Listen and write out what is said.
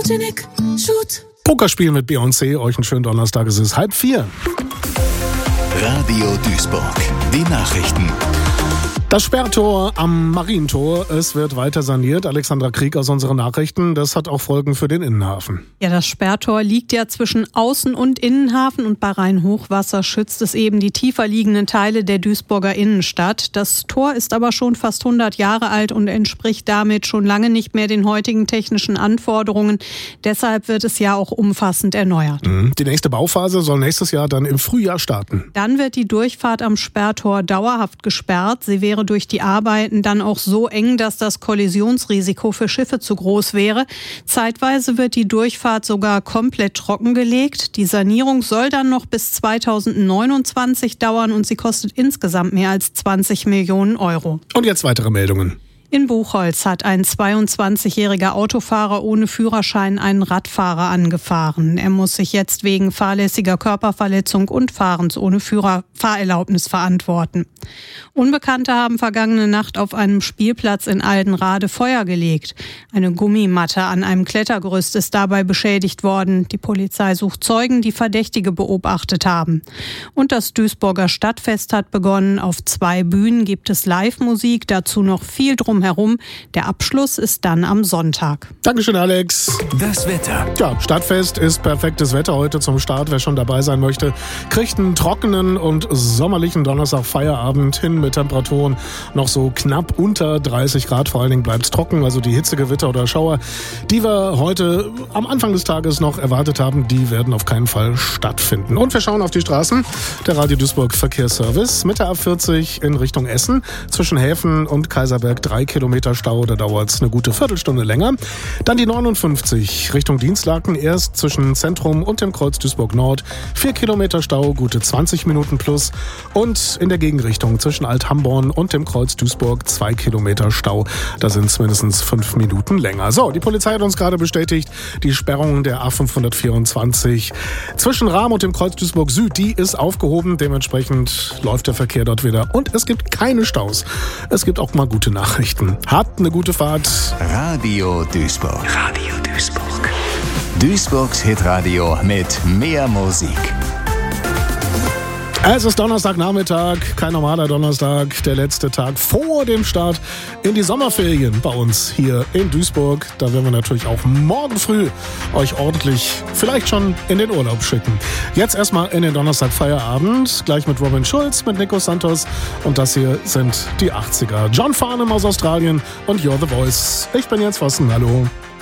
Sputnik, Shoot. Pokerspiel mit Beyoncé, euch einen schönen Donnerstag, es ist 3:30. Radio Duisburg, die Nachrichten. Das Sperrtor am Marientor, es wird weiter saniert. Alexandra Krieg aus unseren Nachrichten, das hat auch Folgen für den Innenhafen. Ja, das Sperrtor liegt ja zwischen Außen- und Innenhafen und bei Rheinhochwasser schützt es eben die tiefer liegenden Teile der Duisburger Innenstadt. Das Tor ist aber schon fast 100 Jahre alt und entspricht damit schon lange nicht mehr den heutigen technischen Anforderungen. Deshalb wird es ja auch umfassend erneuert. Die nächste Bauphase soll nächstes Jahr dann im Frühjahr starten. Dann wird die Durchfahrt am Sperrtor dauerhaft gesperrt. Sie wäre durch die Arbeiten dann auch so eng, dass das Kollisionsrisiko für Schiffe zu groß wäre. Zeitweise wird die Durchfahrt sogar komplett trockengelegt. Die Sanierung soll dann noch bis 2029 dauern und sie kostet insgesamt mehr als 20 Millionen Euro. Und jetzt weitere Meldungen. In Buchholz hat ein 22-jähriger Autofahrer ohne Führerschein einen Radfahrer angefahren. Er muss sich jetzt wegen fahrlässiger Körperverletzung und Fahrens ohne Fahrerlaubnis verantworten. Unbekannte haben vergangene Nacht auf einem Spielplatz in Aldenrade Feuer gelegt. Eine Gummimatte an einem Klettergerüst ist dabei beschädigt worden. Die Polizei sucht Zeugen, die Verdächtige beobachtet haben. Und das Duisburger Stadtfest hat begonnen. Auf 2 Bühnen gibt es Live-Musik, dazu noch viel drumherum. Der Abschluss ist dann am Sonntag. Dankeschön, Alex. Das Wetter. Ja, Stadtfest ist perfektes Wetter heute zum Start. Wer schon dabei sein möchte, kriegt einen trockenen und sommerlichen Donnerstag Feierabend hin mit Temperaturen noch so knapp unter 30 Grad. Vor allen Dingen bleibt es trocken, also die Hitzegewitter oder Schauer, die wir heute am Anfang des Tages noch erwartet haben, die werden auf keinen Fall stattfinden. Und wir schauen auf die Straßen. Der Radio Duisburg Verkehrsservice mit der A40 in Richtung Essen zwischen Häfen und Kaiserberg 3 Kilometer Stau, da dauert es eine gute Viertelstunde länger. Dann die 59 Richtung Dienstlaken, erst zwischen Zentrum und dem Kreuz Duisburg Nord 4 Kilometer Stau, gute 20 Minuten plus. Und in der Gegenrichtung zwischen Alt-Hamborn und dem Kreuz Duisburg 2 Kilometer Stau, da sind es mindestens 5 Minuten länger. So, die Polizei hat uns gerade bestätigt, die Sperrung der A524 zwischen Rahm und dem Kreuz Duisburg Süd, die ist aufgehoben. Dementsprechend läuft der Verkehr dort wieder. Und es gibt keine Staus. Es gibt auch mal gute Nachrichten. Habt eine gute Fahrt. Radio Duisburg. Radio Duisburg. Duisburgs Hitradio mit mehr Musik. Es ist Donnerstagnachmittag, kein normaler Donnerstag, der letzte Tag vor dem Start in die Sommerferien bei uns hier in Duisburg. Da werden wir natürlich auch morgen früh euch ordentlich vielleicht schon in den Urlaub schicken. Jetzt erstmal in den Donnerstag Feierabend, gleich mit Robin Schulz, mit Nico Santos und das hier sind die 80er. John Farnham aus Australien und You're the Voice. Ich bin Jens Vossen, hallo.